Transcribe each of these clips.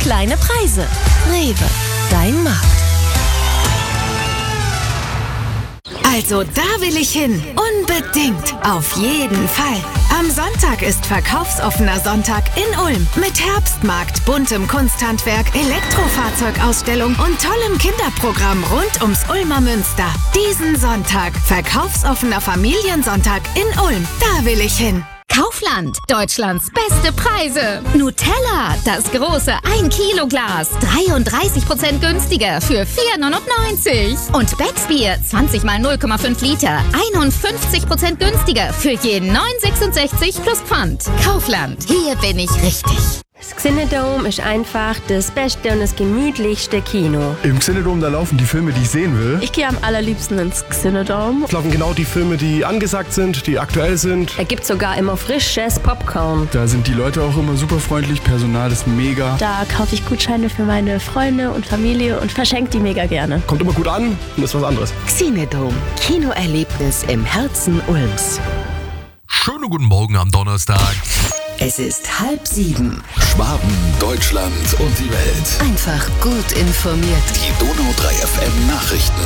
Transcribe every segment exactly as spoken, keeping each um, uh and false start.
kleine Preise. Rewe, dein Markt. Also da will ich hin. Unbedingt. Auf jeden Fall. Am Sonntag ist verkaufsoffener Sonntag in Ulm. Mit Herbstmarkt, buntem Kunsthandwerk, Elektrofahrzeugausstellung und tollem Kinderprogramm rund ums Ulmer Münster. Diesen Sonntag verkaufsoffener Familiensonntag in Ulm. Da will ich hin. Kaufland, Deutschlands beste Preise. Nutella, das große ein Kilo Glas, dreiunddreißig Prozent günstiger für vier neunundneunzig. Und Becksbier, zwanzig mal null Komma fünf Liter, einundfünfzig Prozent günstiger für je neun sechsundsechzig plus Pfand. Kaufland, hier bin ich richtig. Das Xenodome ist einfach das beste und das gemütlichste Kino. Im Xenodome, da laufen die Filme, die ich sehen will. Ich gehe am allerliebsten ins Xenodome. Es laufen genau die Filme, die angesagt sind, die aktuell sind. Er gibt sogar immer frisches Popcorn. Da sind die Leute auch immer super freundlich, Personal ist mega. Da kaufe ich Gutscheine für meine Freunde und Familie und verschenke die mega gerne. Kommt immer gut an und ist was anderes. Xenodome, Kinoerlebnis im Herzen Ulms. Schönen guten Morgen am Donnerstag. Es ist halb sieben. Schwaben, Deutschland und die Welt. Einfach gut informiert. Die Donau drei F M Nachrichten.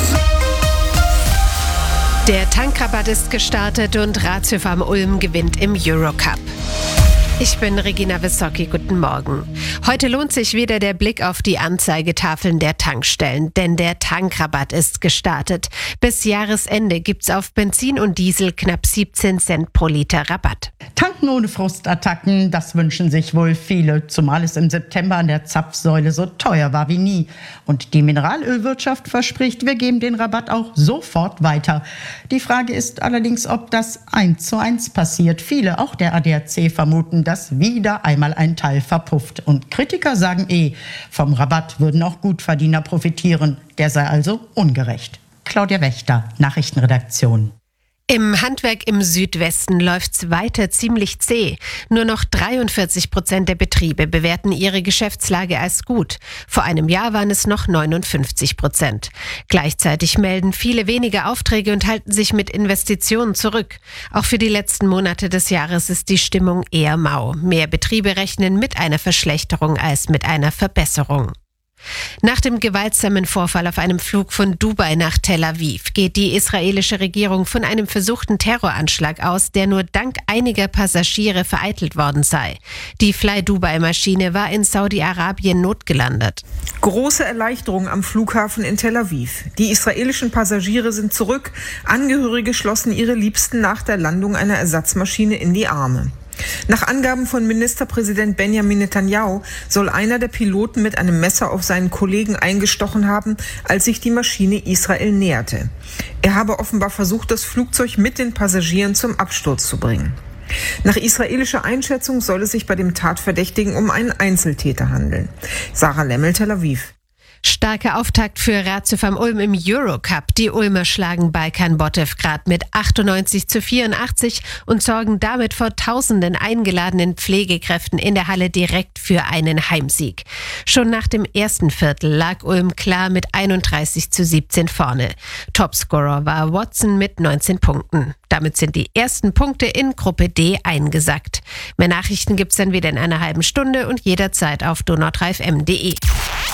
Der Tankrabatt ist gestartet und Ratiofarm Ulm gewinnt im Eurocup. Ich bin Regina Wissocki, guten Morgen. Heute lohnt sich wieder der Blick auf die Anzeigetafeln der Tankstellen, denn der Tankrabatt ist gestartet. Bis Jahresende gibt's auf Benzin und Diesel knapp siebzehn Cent pro Liter Rabatt. Tanken ohne Frustattacken, das wünschen sich wohl viele, zumal es im September an der Zapfsäule so teuer war wie nie. Und die Mineralölwirtschaft verspricht, wir geben den Rabatt auch sofort weiter. Die Frage ist allerdings, ob das eins zu eins passiert. Viele, auch der A D A C, vermuten, dass wieder einmal ein Teil verpufft. Und Kritiker sagen eh, vom Rabatt würden auch Gutverdiener profitieren. Der sei also ungerecht. Claudia Wächter, Nachrichtenredaktion. Im Handwerk im Südwesten läuft's weiter ziemlich zäh. Nur noch dreiundvierzig Prozent der Betriebe bewerten ihre Geschäftslage als gut. Vor einem Jahr waren es noch neunundfünfzig Prozent. Gleichzeitig melden viele weniger Aufträge und halten sich mit Investitionen zurück. Auch für die letzten Monate des Jahres ist die Stimmung eher mau. Mehr Betriebe rechnen mit einer Verschlechterung als mit einer Verbesserung. Nach dem gewaltsamen Vorfall auf einem Flug von Dubai nach Tel Aviv geht die israelische Regierung von einem versuchten Terroranschlag aus, der nur dank einiger Passagiere vereitelt worden sei. Die Fly-Dubai-Maschine war in Saudi-Arabien notgelandet. Große Erleichterung am Flughafen in Tel Aviv. Die israelischen Passagiere sind zurück. Angehörige schlossen ihre Liebsten nach der Landung einer Ersatzmaschine in die Arme. Nach Angaben von Ministerpräsident Benjamin Netanyahu soll einer der Piloten mit einem Messer auf seinen Kollegen eingestochen haben, als sich die Maschine Israel näherte. Er habe offenbar versucht, das Flugzeug mit den Passagieren zum Absturz zu bringen. Nach israelischer Einschätzung soll es sich bei dem Tatverdächtigen um einen Einzeltäter handeln. Sarah Lemmel, Tel Aviv. Starker Auftakt für Ratiofarm Ulm im Eurocup. Die Ulmer schlagen Balkan Botevgrad mit achtundneunzig zu vierundachtzig und sorgen damit vor tausenden eingeladenen Pflegekräften in der Halle direkt für einen Heimsieg. Schon nach dem ersten Viertel lag Ulm klar mit einunddreißig zu siebzehn vorne. Topscorer war Watson mit neunzehn Punkten. Damit sind die ersten Punkte in Gruppe D eingesackt. Mehr Nachrichten gibt's dann wieder in einer halben Stunde und jederzeit auf donau drei f m punkt d e.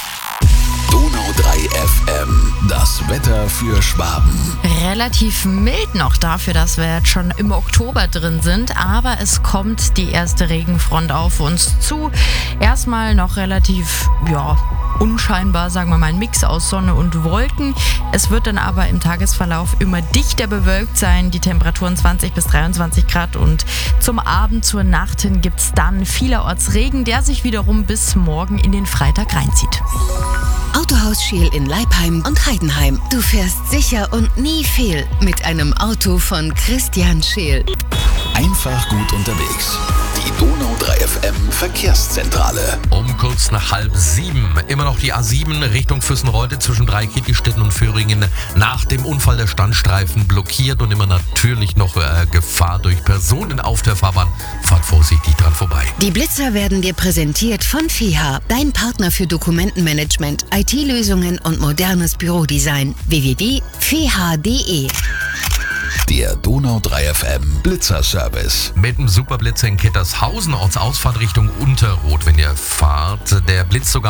Donau drei F M, das Wetter für Schwaben. Relativ mild noch dafür, dass wir jetzt schon im Oktober drin sind, aber es kommt die erste Regenfront auf uns zu. Erstmal noch relativ, ja, unscheinbar, sagen wir mal, ein Mix aus Sonne und Wolken. Es wird dann aber im Tagesverlauf immer dichter bewölkt sein, die Temperaturen zwanzig bis dreiundzwanzig Grad und zum Abend, zur Nacht hin gibt es dann vielerorts Regen, der sich wiederum bis morgen in den Freitag reinzieht. Autohaus Scheel in Leipheim und Heidenheim. Du fährst sicher und nie fehl mit einem Auto von Christian Scheel. Einfach gut unterwegs. Die Donau drei F M Verkehrszentrale. Um kurz nach halb sieben. Immer noch die A sieben Richtung Füssenreuth zwischen Dreikittstetten und Föhringen. Nach dem Unfall der Standstreifen blockiert und immer natürlich noch äh, Gefahr durch Personen auf der Fahrbahn. Fahrt vorsichtig dran vorbei. Die Blitzer werden dir präsentiert von F E H, dein Partner für Dokumentenmanagement, I T-Lösungen und modernes Bürodesign. w w w punkt f e h punkt d e. Der Donau drei F M Blitzerservice. Mit dem Superblitzer in Kittershausen, Ortsausfahrt Richtung Unterroth, wenn ihr fahrt. Der Blitz sogar